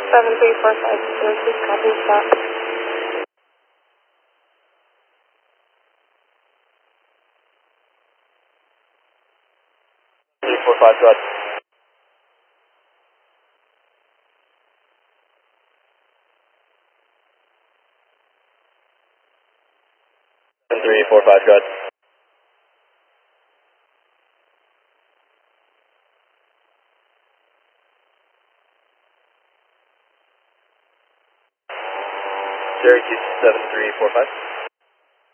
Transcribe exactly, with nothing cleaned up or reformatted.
seven three four five zero, please copy stop. three four five, go ahead. seven three four five, go ahead. Syracuse seven three four five.